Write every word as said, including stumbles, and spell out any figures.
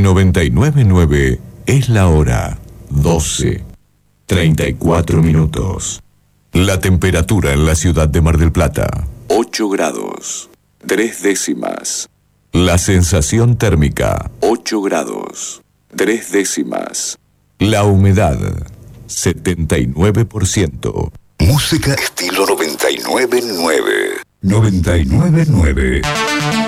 noventa y nueve punto nueve es la hora doce, treinta y cuatro minutos. La temperatura en la ciudad de Mar del Plata, ocho grados, tres décimas. La sensación térmica, ocho grados, tres décimas. La humedad, setenta y nueve por ciento. Música estilo noventa y nueve punto nueve. noventa y nueve punto nueve.